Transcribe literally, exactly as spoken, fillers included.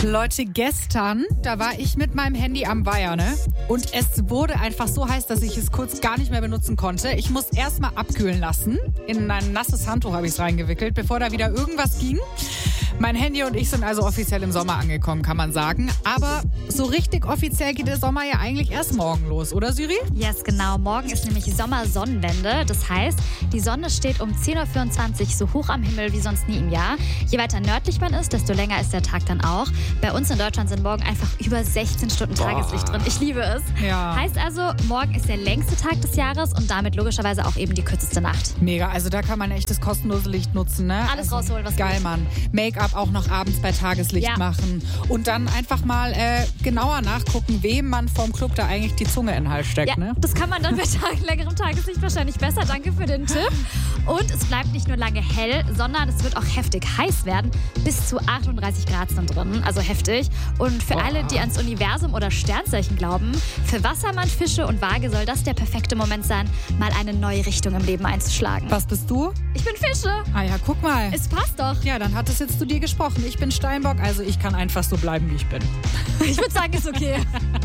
Leute, gestern, da war ich mit meinem Handy am Weiher, ne? Und es wurde einfach so heiß, dass ich es kurz gar nicht mehr benutzen konnte. Ich musste erst mal abkühlen lassen. In ein nasses Handtuch habe ich es reingewickelt, bevor da wieder irgendwas ging. Mein Handy und ich sind also offiziell im Sommer angekommen, kann man sagen. Aber so richtig offiziell geht der Sommer ja eigentlich erst morgen los, oder Syri? Yes, genau. Morgen ist nämlich Sommersonnenwende. Das heißt, die Sonne steht um zehn Uhr vierundzwanzig so hoch am Himmel wie sonst nie im Jahr. Je weiter nördlich man ist, desto länger ist der Tag dann auch. Bei uns in Deutschland sind morgen einfach über sechzehn Stunden Tageslicht drin. Ich liebe es. Ja. Heißt also, morgen ist der längste Tag des Jahres und damit logischerweise auch eben die kürzeste Nacht. Mega, also da kann man echt das kostenlose Licht nutzen, ne? Alles also, rausholen, was geil, geht. Mann. Make-up auch noch abends bei Tageslicht Ja. machen. Und dann einfach mal äh, genauer nachgucken, wem man vom Club da eigentlich die Zunge in den Hals steckt, Ja, ne? das kann man dann bei Tag, längerem Tageslicht wahrscheinlich besser. Danke für den Tipp. Und es bleibt nicht nur lange hell, sondern es wird auch heftig heiß werden. Bis zu achtunddreißig Grad sind drin, also heftig. Und für Boah. alle, die ans Universum oder Sternzeichen glauben, für Wassermann, Fische und Waage soll das der perfekte Moment sein, mal eine neue Richtung im Leben einzuschlagen. Was bist du? Ich bin Fische. Ah ja, guck mal. Es passt doch. Ja, dann hat es jetzt zu dir gesprochen. Ich bin Steinbock, also ich kann einfach so bleiben, wie ich bin. Ich würde sagen, ist okay.